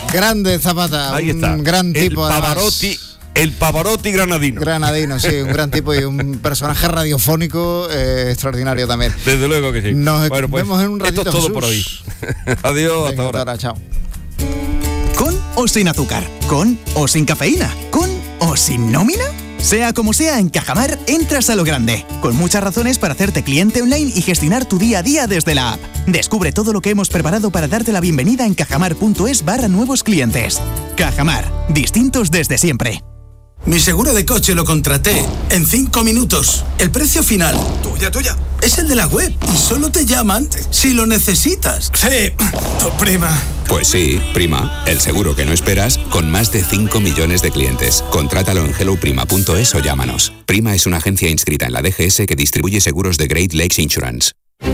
Grande Zapata, ahí está. Un gran tipo. El Pavarotti granadino. Granadino, sí, un gran tipo y un personaje radiofónico extraordinario también. Desde luego que sí. Nos vemos en un ratito, esto es todo Jesús. por hoy. Adiós, Venga, hasta ahora. Chao. ¿Con o sin azúcar? ¿Con o sin cafeína? ¿Con o sin nómina? Sea como sea, en Cajamar entras a lo grande, con muchas razones para hacerte cliente online y gestionar tu día a día desde la app. Descubre todo lo que hemos preparado para darte la bienvenida en cajamar.es/nuevos clientes. Cajamar, distintos desde siempre. Mi seguro de coche lo contraté en 5 minutos. El precio final, tuya, es el de la web y solo te llaman si lo necesitas. Sí, tu prima. Pues sí, Prima, el seguro que no esperas con más de 5 millones de clientes. Contrátalo en helloprima.es o llámanos. Prima es una agencia inscrita en la DGS que distribuye seguros de Great Lakes Insurance.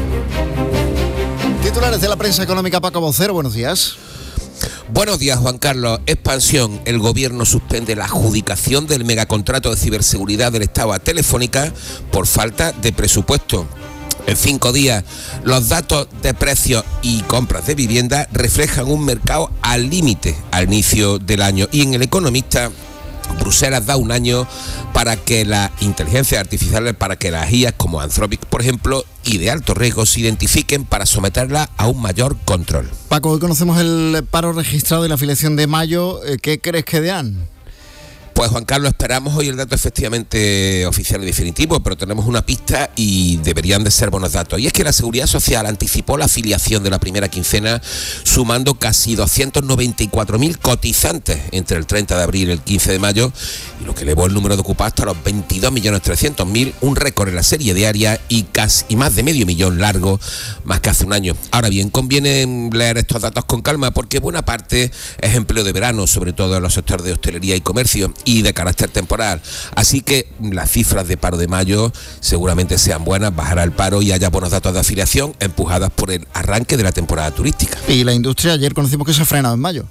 Titulares de la prensa económica, Paco Vocero, buenos días. Buenos días, Juan Carlos. Expansión. El gobierno suspende la adjudicación del megacontrato de ciberseguridad del Estado a Telefónica por falta de presupuesto. En 5 días, los datos de precios y compras de vivienda reflejan un mercado al límite al inicio del año. Y en El Economista, Bruselas da un año para que las inteligencias artificiales, para que las IAs como Anthropic, por ejemplo, y de alto riesgo se identifiquen para someterlas a un mayor control. Paco, hoy conocemos el paro registrado y la afiliación de mayo. ¿Qué crees que dan? Pues Juan Carlos, esperamos hoy el dato efectivamente oficial y definitivo, pero tenemos una pista y deberían de ser buenos datos. Y es que la Seguridad Social anticipó la afiliación de la primera quincena, sumando casi 294.000 cotizantes entre el 30 de abril y el 15 de mayo, y lo que elevó el número de ocupados hasta los 22.300.000, un récord en la serie diaria y más de medio millón largo, más que hace un año. Ahora bien, conviene leer estos datos con calma porque buena parte es empleo de verano, sobre todo en los sectores de hostelería y comercio, y de carácter temporal. Así que las cifras de paro de mayo seguramente sean buenas, bajará el paro y haya buenos datos de afiliación empujadas por el arranque de la temporada turística. Y la industria, ayer conocimos que se ha frenado en mayo.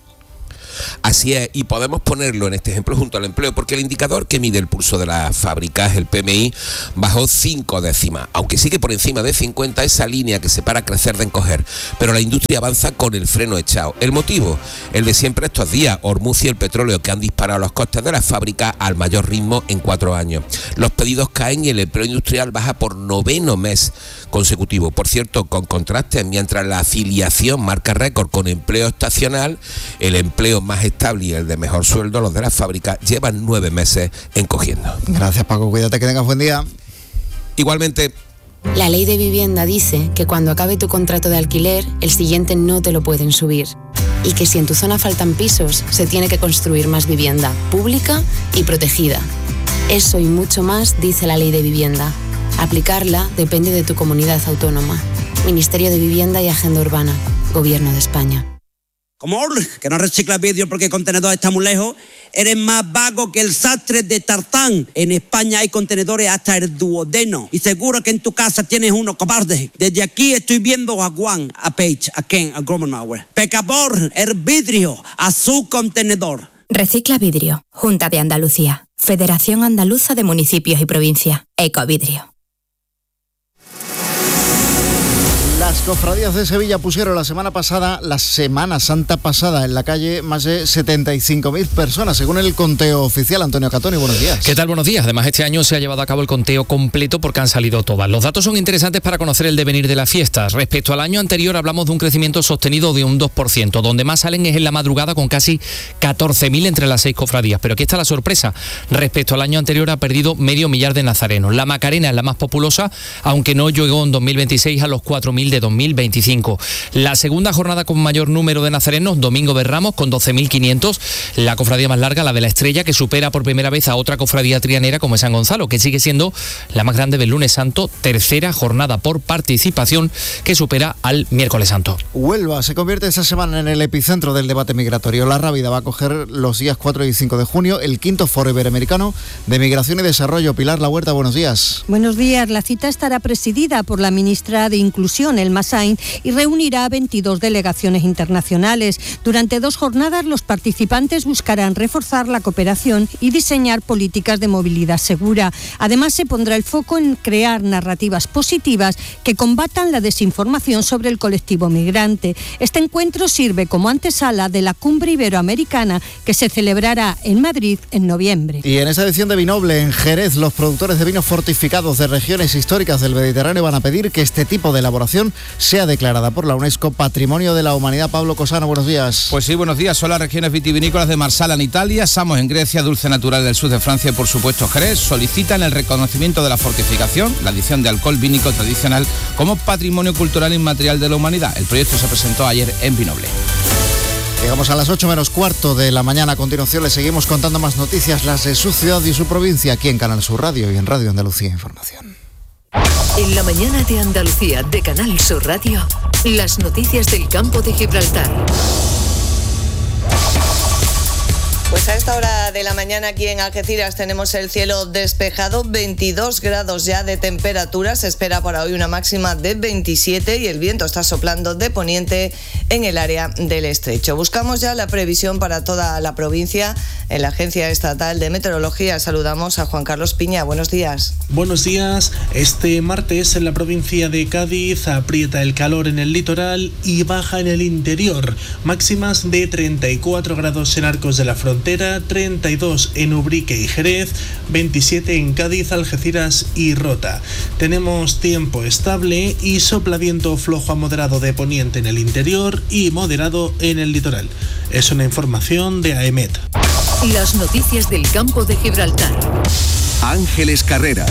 Así es, y podemos ponerlo en este ejemplo junto al empleo, porque el indicador que mide el pulso de las fábricas, el PMI, bajó 5 décimas, aunque sigue por encima de 50, esa línea que separa crecer de encoger, pero la industria avanza con el freno echado. El motivo, el de siempre estos días, Hormuz y el petróleo, que han disparado los costes de las fábricas al mayor ritmo en 4 años. Los pedidos caen y el empleo industrial baja por 9º mes consecutivo. Por cierto, con contrastes, mientras la afiliación marca récord con empleo estacional, el empleo más estable y el de mejor sueldo, los de las fábricas, llevan 9 meses encogiendo. Gracias, Paco, cuídate, que tengas buen día. Igualmente. La ley de vivienda dice que cuando acabe tu contrato de alquiler, el siguiente no te lo pueden subir. Y que si en tu zona faltan pisos, se tiene que construir más vivienda, pública y protegida. Eso y mucho más dice la ley de vivienda. Aplicarla depende de tu comunidad autónoma. Ministerio de Vivienda y Agenda Urbana. Gobierno de España. Como que no reciclas vidrio porque el contenedor está muy lejos, eres más vago que el sastre de Tarzán. En España hay contenedores hasta el duodeno y seguro que en tu casa tienes uno, cobarde. Desde aquí estoy viendo a Juan, a Paige, a Ken, a Gromenauer. Pecador, el vidrio, a su contenedor. Recicla vidrio. Junta de Andalucía. Federación Andaluza de Municipios y Provincias. Ecovidrio. Las cofradías de Sevilla pusieron la Semana Santa pasada, en la calle más de 75.000 personas, según el conteo oficial. Antonio Catoni, buenos días. ¿Qué tal? Buenos días. Además, este año se ha llevado a cabo el conteo completo porque han salido todas. Los datos son interesantes para conocer el devenir de las fiestas. Respecto al año anterior, hablamos de un crecimiento sostenido de un 2%. Donde más salen es en la madrugada, con casi 14.000 entre las 6 cofradías. Pero aquí está la sorpresa. Respecto al año anterior, ha perdido medio millar de nazarenos. La Macarena es la más populosa, aunque no llegó en 2026 a los 4.000 de 2025. La segunda jornada con mayor número de nazarenos, Domingo de Ramos, con 12.500. La cofradía más larga, la de la Estrella, que supera por primera vez a otra cofradía trianera como es San Gonzalo, que sigue siendo la más grande del Lunes Santo. Tercera jornada por participación, que supera al Miércoles Santo. Huelva se convierte esta semana en el epicentro del debate migratorio. La Rábida va a acoger los días 4 y 5 de junio el 5º Foro Iberoamericano de Migración y Desarrollo. Pilar La Huerta, buenos días. Buenos días. La cita estará presidida por la ministra de Inclusión, el Belmasain y reunirá a 22 delegaciones internacionales. Durante 2 jornadas, los participantes buscarán reforzar la cooperación y diseñar políticas de movilidad segura. Además, se pondrá el foco en crear narrativas positivas que combatan la desinformación sobre el colectivo migrante. Este encuentro sirve como antesala de la Cumbre Iberoamericana que se celebrará en Madrid en noviembre. Y en esta edición de Vinoble, en Jerez, los productores de vinos fortificados de regiones históricas del Mediterráneo van a pedir que este tipo de elaboración sea declarada por la UNESCO Patrimonio de la Humanidad. Pablo Cosano, buenos días. Pues sí, buenos días. Son las regiones vitivinícolas de Marsala en Italia, Samos en Grecia, Dulce Natural del sur de Francia y por supuesto Jerez solicitan el reconocimiento de la fortificación, la adición de alcohol vínico tradicional como patrimonio cultural inmaterial de la humanidad. El proyecto se presentó ayer en Vinoble. Llegamos a las 8 menos cuarto de la mañana. A continuación les seguimos contando más noticias, las de su ciudad y su provincia, aquí en Canal Sur Radio y en Radio Andalucía Información. En la mañana de Andalucía de Canal Sur Radio, las noticias del campo de Gibraltar. Pues a esta hora de la mañana aquí en Algeciras tenemos el cielo despejado, 22 grados ya de temperatura, se espera para hoy una máxima de 27 y el viento está soplando de poniente en el área del estrecho. Buscamos ya la previsión para toda la provincia. En la Agencia Estatal de Meteorología saludamos a Juan Carlos Piña. Buenos días. Buenos días. Este martes en la provincia de Cádiz aprieta el calor en el litoral y baja en el interior. Máximas de 34 grados en Arcos de la Frontera, 32 en Ubrique y Jerez, 27 en Cádiz, Algeciras y Rota. Tenemos tiempo estable y sopla viento flojo a moderado de poniente en el interior y moderado en el litoral. Es una información de AEMET. Las noticias del campo de Gibraltar. Ángeles Carrera.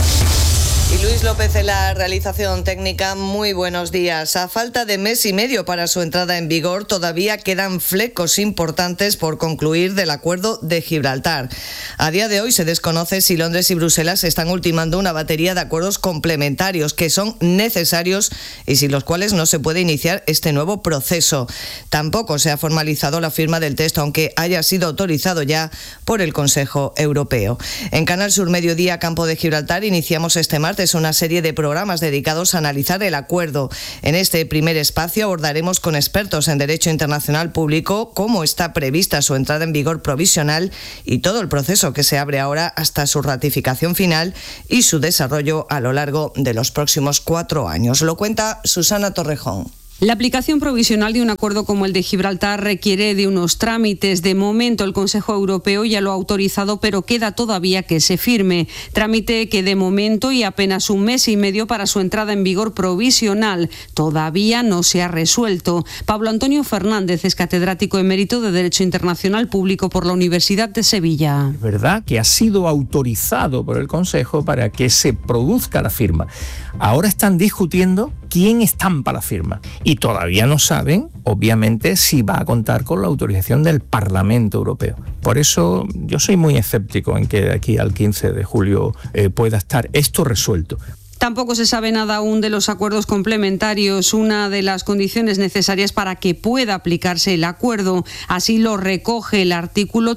Y Luis López en la realización técnica. Muy buenos días. A falta de mes y medio para su entrada en vigor, todavía quedan flecos importantes por concluir del acuerdo de Gibraltar. A día de hoy se desconoce si Londres y Bruselas están ultimando una batería de acuerdos complementarios que son necesarios y sin los cuales no se puede iniciar este nuevo proceso. Tampoco se ha formalizado la firma del texto, aunque haya sido autorizado ya por el Consejo Europeo. En Canal Sur Mediodía, Campo de Gibraltar, iniciamos este martes una serie de programas dedicados a analizar el acuerdo. En este primer espacio abordaremos con expertos en Derecho Internacional Público cómo está prevista su entrada en vigor provisional y todo el proceso que se abre ahora hasta su ratificación final y su desarrollo a lo largo de los próximos 4 años. Lo cuenta Susana Torrejón. La aplicación provisional de un acuerdo como el de Gibraltar requiere de unos trámites. De momento el Consejo Europeo ya lo ha autorizado, pero queda todavía que se firme. Trámite que de momento y apenas un mes y medio para su entrada en vigor provisional. Todavía no se ha resuelto. Pablo Antonio Fernández es catedrático emérito de Derecho Internacional Público por la Universidad de Sevilla. Es verdad que ha sido autorizado por el Consejo para que se produzca la firma. Ahora están discutiendo quién estampa la firma y todavía no saben, obviamente, si va a contar con la autorización del Parlamento Europeo. Por eso yo soy muy escéptico en que de aquí al 15 de julio pueda estar esto resuelto. Tampoco se sabe nada aún de los acuerdos complementarios, una de las condiciones necesarias para que pueda aplicarse el acuerdo. Así lo recoge el artículo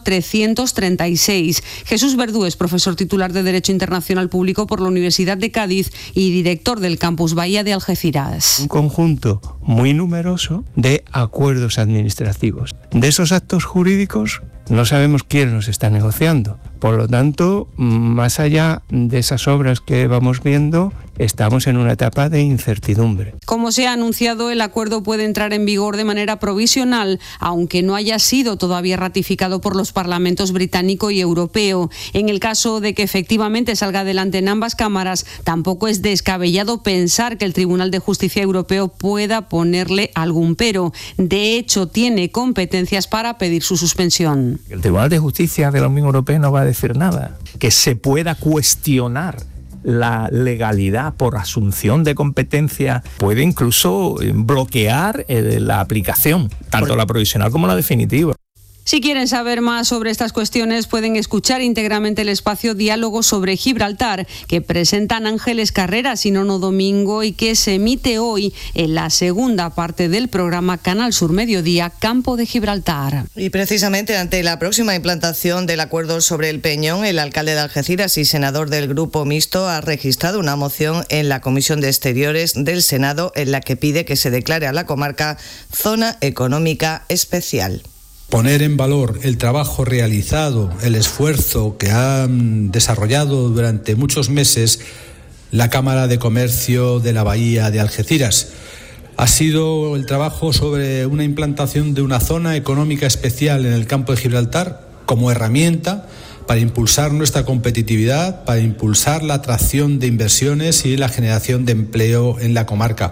336. Jesús Verdú es profesor titular de Derecho Internacional Público por la Universidad de Cádiz y director del Campus Bahía de Algeciras. Un conjunto muy numeroso de acuerdos administrativos. De esos actos jurídicos no sabemos quién los está negociando. Por lo tanto, más allá de esas obras que vamos viendo, estamos en una etapa de incertidumbre. Como se ha anunciado, el acuerdo puede entrar en vigor de manera provisional, aunque no haya sido todavía ratificado por los parlamentos británico y europeo. En el caso de que efectivamente salga adelante en ambas cámaras, tampoco es descabellado pensar que el Tribunal de Justicia Europeo pueda ponerle algún pero. De hecho, tiene competencias para pedir su suspensión. El Tribunal de Justicia de la Unión Europea no va a decir nada. Que se pueda cuestionar la legalidad por asunción de competencia puede incluso bloquear la aplicación, tanto la provisional como la definitiva. Si quieren saber más sobre estas cuestiones, pueden escuchar íntegramente el espacio Diálogo sobre Gibraltar, que presentan Ángeles Carreras y Nono Domingo y que se emite hoy en la segunda parte del programa Canal Sur Mediodía, Campo de Gibraltar. Y precisamente ante la próxima implantación del acuerdo sobre el Peñón, el alcalde de Algeciras y senador del Grupo Mixto ha registrado una moción en la Comisión de Exteriores del Senado en la que pide que se declare a la comarca zona económica especial. Poner en valor el trabajo realizado, el esfuerzo que han desarrollado durante muchos meses la Cámara de Comercio de la Bahía de Algeciras. Ha sido el trabajo sobre una implantación de una zona económica especial en el campo de Gibraltar como herramienta para impulsar nuestra competitividad, para impulsar la atracción de inversiones y la generación de empleo en la comarca.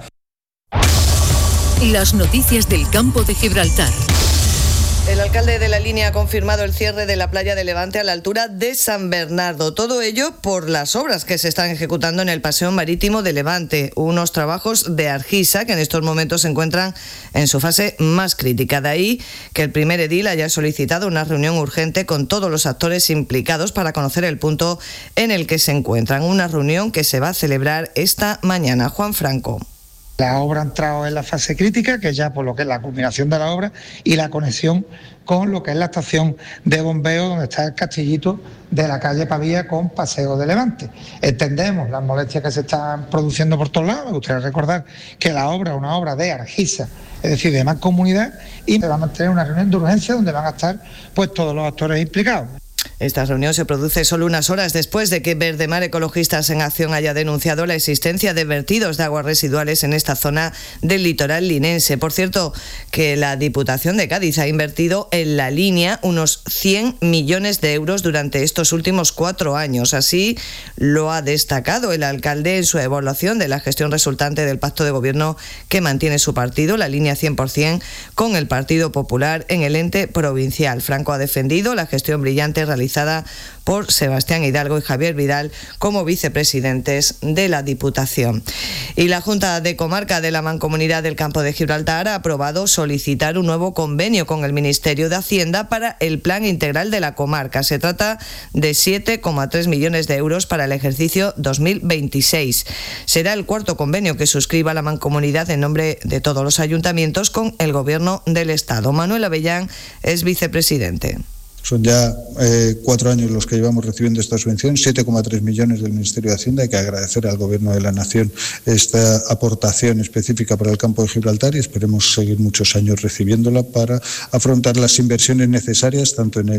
Las noticias del campo de Gibraltar. El alcalde de La Línea ha confirmado el cierre de la playa de Levante a la altura de San Bernardo. Todo ello por las obras que se están ejecutando en el paseo marítimo de Levante. Unos trabajos de Argisa que en estos momentos se encuentran en su fase más crítica. De ahí que el primer edil haya solicitado una reunión urgente con todos los actores implicados para conocer el punto en el que se encuentran. Una reunión que se va a celebrar esta mañana. Juan Franco. La obra ha entrado en la fase crítica, que ya por lo que es la culminación de la obra y la conexión con lo que es la estación de bombeo, donde está el castillito de la calle Pavía con Paseo de Levante. Entendemos las molestias que se están produciendo por todos lados. Me gustaría recordar que la obra es una obra de Argisa, es decir, de Mancomunidad, y se va a mantener una reunión de urgencia donde van a estar pues todos los actores implicados. Esta reunión se produce solo unas horas después de que Verdemar Ecologistas en Acción haya denunciado la existencia de vertidos de aguas residuales en esta zona del litoral linense. Por cierto, que la Diputación de Cádiz ha invertido en La Línea unos 100 millones de euros durante estos últimos 4 años. Así lo ha destacado el alcalde en su evaluación de la gestión resultante del pacto de gobierno que mantiene su partido, La Línea 100%, con el Partido Popular en el ente provincial. Franco ha defendido la gestión brillante realizada por Sebastián Hidalgo y Javier Vidal como vicepresidentes de la Diputación. Y la Junta de Comarca de la Mancomunidad del Campo de Gibraltar ha aprobado solicitar un nuevo convenio con el Ministerio de Hacienda para el Plan Integral de la Comarca. Se trata de 7,3 millones de euros para el ejercicio 2026. Será el cuarto convenio que suscriba la Mancomunidad en nombre de todos los ayuntamientos con el Gobierno del Estado. Manuel Avellán es vicepresidente. Son ya 4 años los que llevamos recibiendo esta subvención, 7,3 millones del Ministerio de Hacienda. Hay que agradecer al Gobierno de la Nación esta aportación específica para el campo de Gibraltar y esperemos seguir muchos años recibiéndola para afrontar las inversiones necesarias tanto en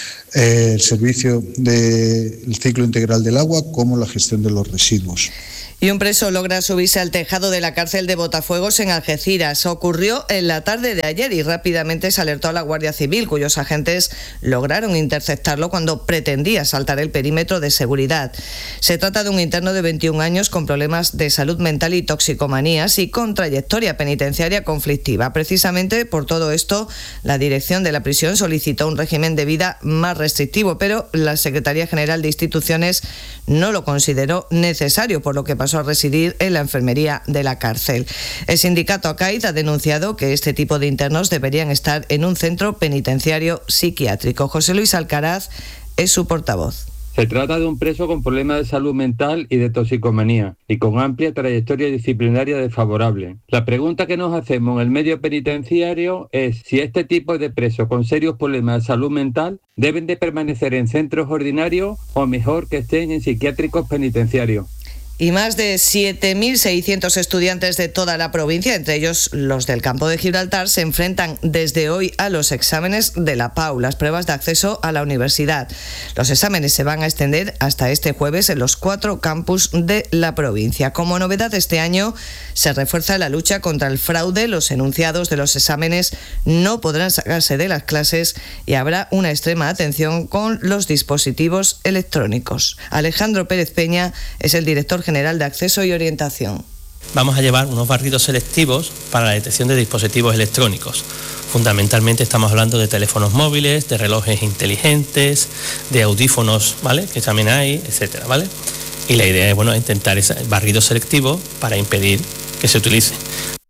el servicio del ciclo integral del agua como la gestión de los residuos. Y un preso logra subirse al tejado de la cárcel de Botafuegos en Algeciras. Ocurrió en la tarde de ayer y rápidamente se alertó a la Guardia Civil, cuyos agentes lograron interceptarlo cuando pretendía saltar el perímetro de seguridad. Se trata de un interno de 21 años con problemas de salud mental y toxicomanías y con trayectoria penitenciaria conflictiva. Precisamente por todo esto, la dirección de la prisión solicitó un régimen de vida más restrictivo, pero la Secretaría General de Instituciones no lo consideró necesario, por lo que pasó a residir en la enfermería de la cárcel. El sindicato ACAID ha denunciado que este tipo de internos deberían estar en un centro penitenciario psiquiátrico. José Luis Alcaraz es su portavoz. Se trata de un preso con problemas de salud mental y de toxicomanía y con amplia trayectoria disciplinaria desfavorable. La pregunta que nos hacemos en el medio penitenciario es si este tipo de presos con serios problemas de salud mental deben de permanecer en centros ordinarios o mejor que estén en psiquiátricos penitenciarios. Y más de 7.600 estudiantes de toda la provincia, entre ellos los del campo de Gibraltar, se enfrentan desde hoy a los exámenes de la PAU, las pruebas de acceso a la universidad. Los exámenes se van a extender hasta este jueves en los 4 campus de la provincia. Como novedad este año, se refuerza la lucha contra el fraude. Los enunciados de los exámenes no podrán sacarse de las clases y habrá una extrema atención con los dispositivos electrónicos. Alejandro Pérez Peña es el director general de Acceso y Orientación. Vamos a llevar unos barridos selectivos para la detección de dispositivos electrónicos. Fundamentalmente estamos hablando de teléfonos móviles, de relojes inteligentes, de audífonos, ¿vale?, que también hay, etcétera, ¿vale? Y la idea es, intentar ese barrido selectivo para impedir que se utilice.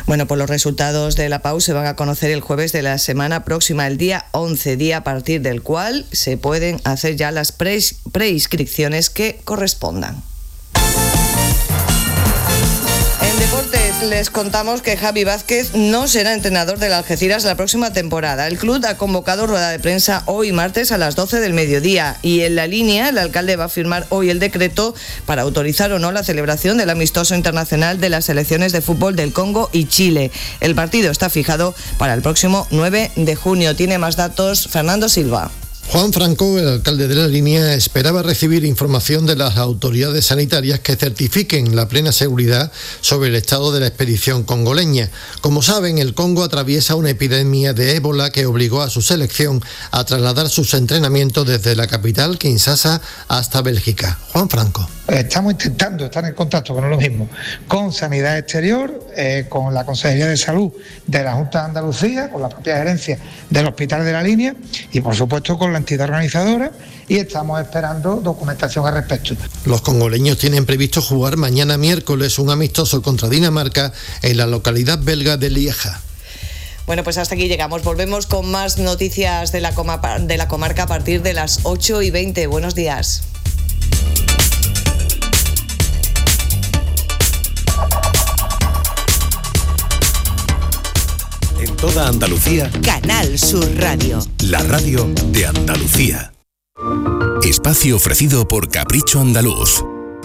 Bueno, pues los resultados de la PAU se van a conocer el jueves de la semana próxima, el día 11, día a partir del cual se pueden hacer ya las preinscripciones que correspondan. En deportes les contamos que Javi Vázquez no será entrenador del Algeciras la próxima temporada. El club ha convocado rueda de prensa hoy martes a las 12 del mediodía y en la línea el alcalde va a firmar hoy el decreto para autorizar o no la celebración del amistoso internacional de las selecciones de fútbol del Congo y Chile. El partido está fijado para el próximo 9 de junio. Tiene más datos Fernando Silva. Juan Franco, el alcalde de la línea, esperaba recibir información de las autoridades sanitarias que certifiquen la plena seguridad sobre el estado de la expedición congoleña. Como saben, el Congo atraviesa una epidemia de ébola que obligó a su selección a trasladar sus entrenamientos desde la capital, Kinshasa, hasta Bélgica. Juan Franco. Estamos intentando estar en contacto, que no es lo mismo, con Sanidad Exterior, con la Consejería de Salud de la Junta de Andalucía, con la propia gerencia del Hospital de la Línea y, por supuesto, con la entidad organizadora, y estamos esperando documentación al respecto. Los congoleños tienen previsto jugar mañana miércoles un amistoso contra Dinamarca en la localidad belga de Lieja. Bueno, pues hasta aquí llegamos. Volvemos con más noticias de la comarca a partir de las 8:20. Buenos días. En toda Andalucía, Canal Sur Radio. La radio de Andalucía. Espacio ofrecido por Capricho Andaluz.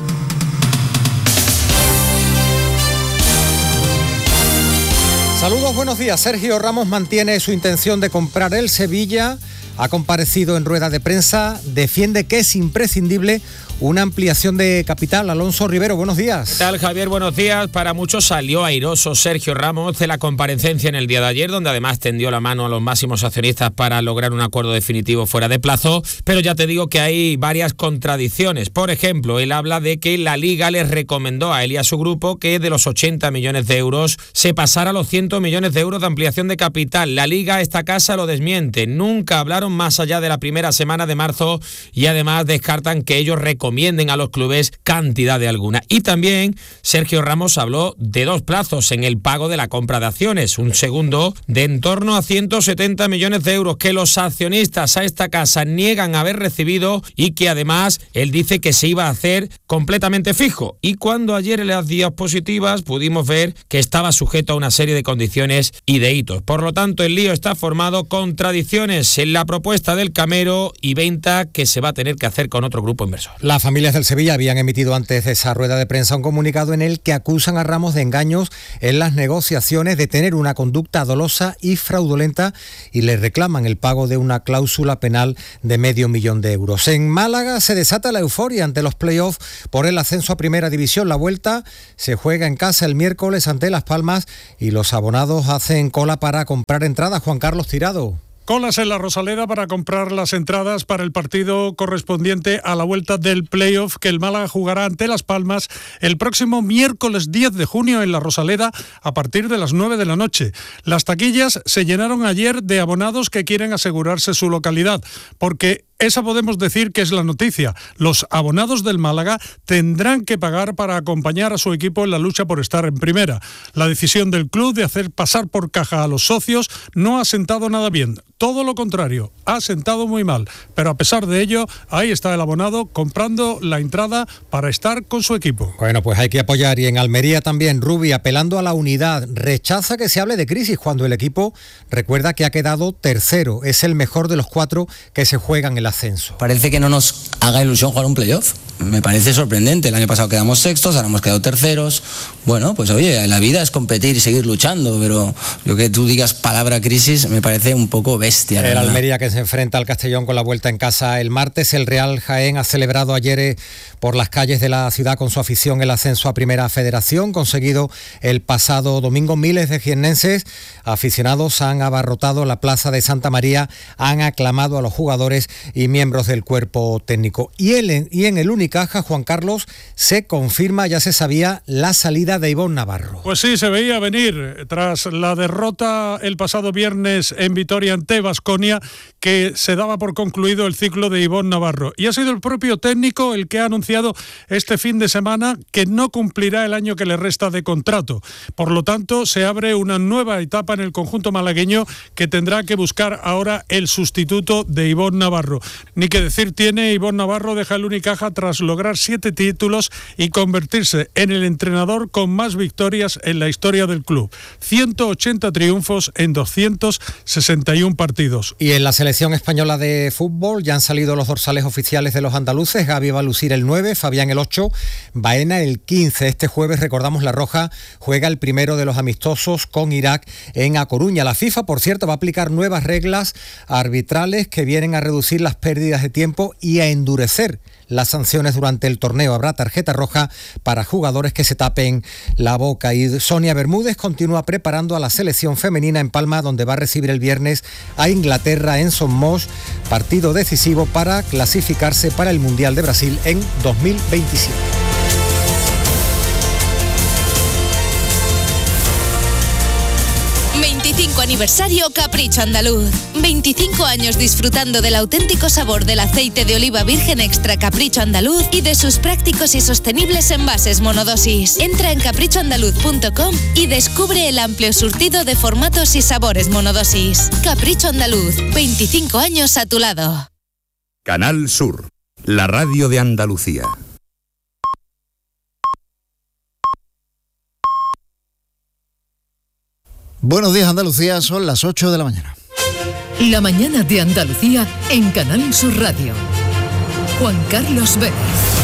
Saludos, buenos días. Sergio Ramos mantiene su intención de comprar el Sevilla. Ha comparecido en rueda de prensa, defiende que es imprescindible una ampliación de capital. Alonso Rivero, buenos días. ¿Qué tal, Javier? Buenos días. Para muchos salió airoso Sergio Ramos de la comparecencia en el día de ayer, donde además tendió la mano a los máximos accionistas para lograr un acuerdo definitivo fuera de plazo, pero ya te digo que hay varias contradicciones. Por ejemplo, él habla de que la Liga les recomendó a él y a su grupo que de los 80 millones de euros se pasara a los 100 millones de euros de ampliación de capital. La Liga, esta casa, lo desmiente. Nunca hablaron más allá de la primera semana de marzo y además descartan que ellos recomienden a los clubes cantidad de alguna. Y también Sergio Ramos habló de dos plazos en el pago de la compra de acciones. Un segundo de en torno a 170 millones de euros que los accionistas a esta casa niegan haber recibido y que además él dice que se iba a hacer completamente fijo. Y cuando ayer en las diapositivas pudimos ver que estaba sujeto a una serie de condiciones y de hitos. Por lo tanto, el lío está formado, contradicciones en la propuesta del Camero y venta que se va a tener que hacer con otro grupo inversor. Las familias del Sevilla habían emitido antes de esa rueda de prensa un comunicado en el que acusan a Ramos de engaños en las negociaciones, de tener una conducta dolosa y fraudulenta y le reclaman el pago de una cláusula penal de $500,000 de euros. En Málaga se desata la euforia ante los playoffs por el ascenso a Primera División. La vuelta se juega en casa el miércoles ante Las Palmas y los abonados hacen cola para comprar entradas. Juan Carlos Tirado. Colas en la Rosaleda para comprar las entradas para el partido correspondiente a la vuelta del playoff que el Málaga jugará ante Las Palmas el próximo miércoles 10 de junio en la Rosaleda a partir de las 9 de la noche. Las taquillas se llenaron ayer de abonados que quieren asegurarse su localidad, porque esa podemos decir que es la noticia. Los abonados del Málaga tendrán que pagar para acompañar a su equipo en la lucha por estar en primera. La decisión del club de hacer pasar por caja a los socios no ha sentado nada bien. Todo lo contrario, ha sentado muy mal. Pero a pesar de ello, ahí está el abonado comprando la entrada para estar con su equipo. Bueno, pues hay que apoyar. Y en Almería también, Rubi, apelando a la unidad, rechaza que se hable de crisis cuando el equipo recuerda que ha quedado tercero. Es el mejor de los 4 que se juegan en la ascenso. Parece que no nos haga ilusión jugar un playoff. Me parece sorprendente. El año pasado quedamos sextos, ahora hemos quedado terceros. Bueno, pues oye, la vida es competir y seguir luchando, pero lo que tú digas palabra crisis me parece un poco bestia. El Almería que se enfrenta al Castellón con la vuelta en casa el martes. El Real Jaén ha celebrado ayer por las calles de la ciudad con su afición el ascenso a Primera Federación, conseguido el pasado domingo. Miles de jiennenses aficionados han abarrotado la plaza de Santa María, han aclamado a los jugadores y miembros del cuerpo técnico. Y en el único Unicaja, Juan Carlos, se confirma, ya se sabía, la salida de Ivonne Navarro. Pues sí, se veía venir tras la derrota el pasado viernes en Vitoria ante Baskonia, que se daba por concluido el ciclo de Ivonne Navarro. Y ha sido el propio técnico el que ha anunciado este fin de semana que no cumplirá el año que le resta de contrato. Por lo tanto, se abre una nueva etapa en el conjunto malagueño que tendrá que buscar ahora el sustituto de Ivonne Navarro. Ni que decir tiene, Ivonne Navarro deja el Unicaja tras lograr 7 títulos y convertirse en el entrenador con más victorias en la historia del club. 180 triunfos en 261 partidos. Y en la selección española de fútbol ya han salido los dorsales oficiales de los andaluces. Gavi va a lucir el 9, Fabián el 8, Baena el 15. Este jueves, recordamos, la Roja juega el primero de los amistosos con Irak en A Coruña. La FIFA, por cierto, va a aplicar nuevas reglas arbitrales que vienen a reducir las pérdidas de tiempo y a endurecer las sanciones durante el torneo. Habrá tarjeta roja para jugadores que se tapen la boca. Y Sonia Bermúdez continúa preparando a la selección femenina en Palma, donde va a recibir el viernes a Inglaterra en Son Moix, partido decisivo para clasificarse para el Mundial de Brasil en 2027. Aniversario Capricho Andaluz. 25 años disfrutando del auténtico sabor del aceite de oliva virgen extra Capricho Andaluz y de sus prácticos y sostenibles envases monodosis. Entra en caprichoandaluz.com y descubre el amplio surtido de formatos y sabores monodosis. Capricho Andaluz, 25 años a tu lado. Canal Sur, la radio de Andalucía. Buenos días, Andalucía, son las 8 de la mañana. La mañana de Andalucía en Canal Sur Radio. Juan Carlos Vélez.